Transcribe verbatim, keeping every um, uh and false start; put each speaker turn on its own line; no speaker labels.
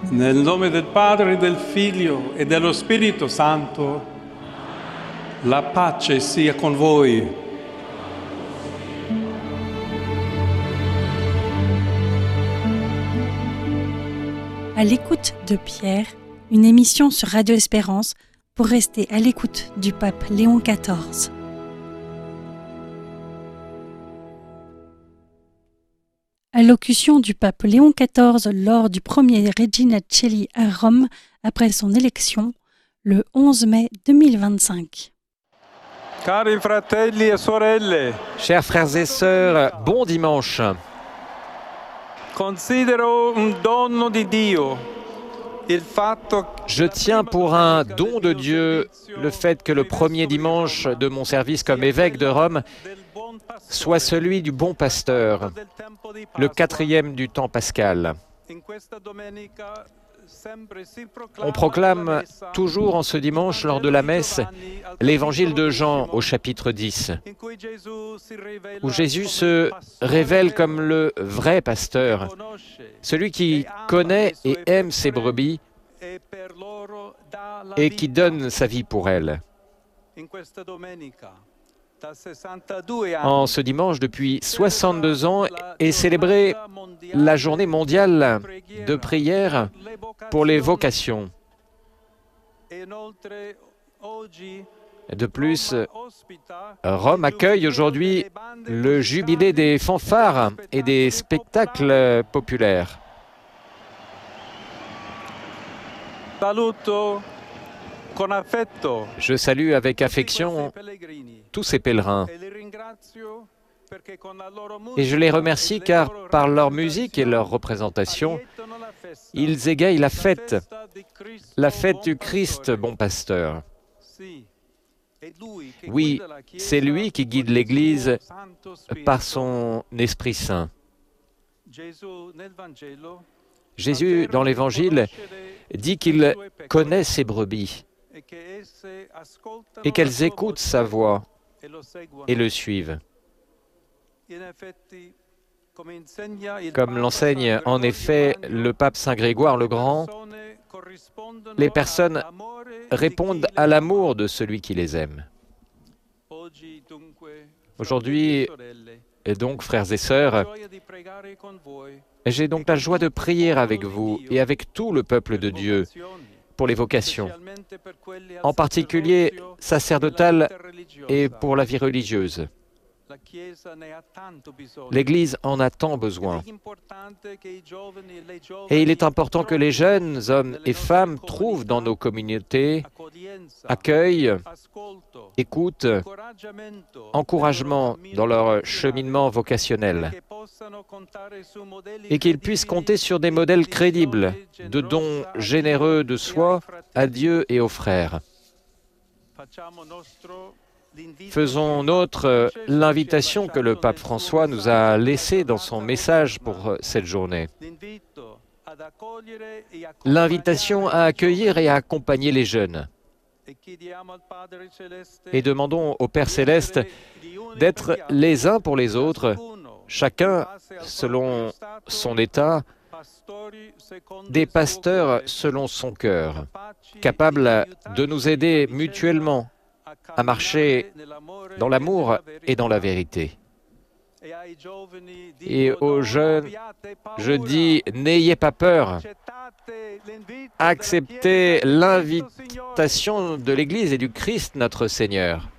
Nel nome del Padre, del Figlio e dello Spirito Santo, la pace sia con voi.
À l'écoute de Pierre, une émission sur Radio Espérance pour rester à l'écoute du pape Léon quatorze. Allocution du pape Léon quatorze lors du premier Regina Coeli à Rome après son élection, le onze mai deux mille vingt-cinq.
Cari fratelli e sorelle,
Chers frères et sœurs, bon dimanche.
considero un dono di Dio il fatto
Je tiens pour un don de Dieu le fait que le premier dimanche de mon service comme évêque de Rome soit celui du bon pasteur, le quatrième du temps pascal. On proclame toujours en ce dimanche, lors de la messe, l'évangile de Jean au chapitre dix, où Jésus se révèle comme le vrai pasteur, celui qui connaît et aime ses brebis et qui donne sa vie pour elles. En ce dimanche, depuis soixante-deux ans, est célébrée la journée mondiale de prière pour les vocations. De plus, Rome accueille aujourd'hui le jubilé des fanfares et des spectacles populaires. Je salue avec affection tous ces pèlerins et je les remercie car par leur musique et leur représentation, ils égayent la fête, la fête du Christ bon pasteur. Oui, c'est lui qui guide l'Église par son Esprit Saint. Jésus, dans l'Évangile, dit qu'il connaît ses brebis et qu'elles écoutent sa voix et le suivent. Comme l'enseigne en effet le pape Saint Grégoire le Grand, les personnes répondent à l'amour de celui qui les aime. Aujourd'hui, et donc, frères et sœurs, j'ai donc la joie de prier avec vous et avec tout le peuple de Dieu pour les vocations, en particulier sacerdotales et pour la vie religieuse. L'Église en a tant besoin. Et il est important que les jeunes hommes et femmes trouvent dans nos communautés accueil, écoute, encouragement dans leur cheminement vocationnel et qu'ils puissent compter sur des modèles crédibles de dons généreux de soi à Dieu et aux frères. Faisons nôtre l'invitation que le pape François nous a laissée dans son message pour cette journée. L'invitation à accueillir et à accompagner les jeunes. Et demandons au Père Céleste d'être les uns pour les autres, chacun selon son état, des pasteurs selon son cœur, capables de nous aider mutuellement à marcher dans l'amour et dans la vérité. Et aux jeunes, je dis, n'ayez pas peur. Acceptez l'invitation de l'Église et du Christ notre Seigneur.